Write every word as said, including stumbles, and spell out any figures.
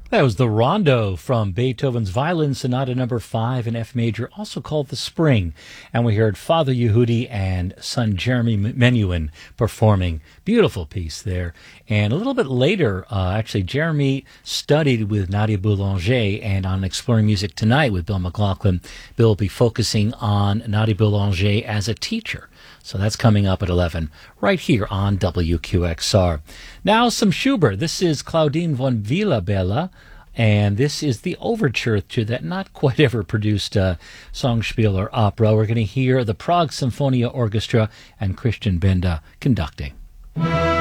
That was the Rondo from Beethoven's Violin Sonata Number Five in F major, also called the Spring. And we heard Father Yehudi and son Jeremy Menuhin performing. Beautiful piece there. And a little bit later, uh, actually, Jeremy studied with Nadia Boulanger, and on Exploring Music Tonight with Bill McLaughlin, Bill will be focusing on Nadia Boulanger as a teacher. So that's coming up at eleven, right here on W Q X R. Now some Schubert. This is Claudine von Villabella, and this is the overture to that not quite ever produced uh, Songspiel or opera. We're going to hear the Prague Symphonia Orchestra and Christian Benda conducting.